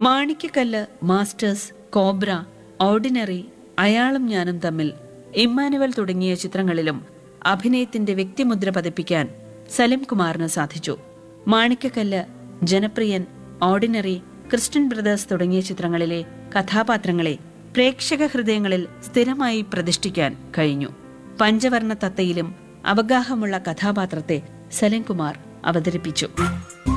Manikyakkallu, masters, cobra, ordinary, അയാളും ഞാനും തമ്മിൽ, ഇമ്മാനുവൽ തുടങ്ങിയ ചിത്രങ്ങളിലും അഭിനയത്തിന്റെ വ്യക്തിമുദ്ര പതിപ്പിക്കാൻ സലിം കുമാറിന് സാധിച്ചു. Manikyakkallu, Janapriyan, ordinary, Christian brothers തുടങ്ങിയ ചിത്രങ്ങളിലെ കഥാപാത്രങ്ങളെ പ്രേക്ഷക ഹൃദയങ്ങളിൽ സ്ഥിരമായി പ്രതിഷ്ഠിക്കാൻ കഴിഞ്ഞു. പഞ്ചവർണ്ണ തത്തയിലും അവഗാഹമുള്ള കഥാപാത്രത്തെ സലിം കുമാർ അവതരിപ്പിച്ചു.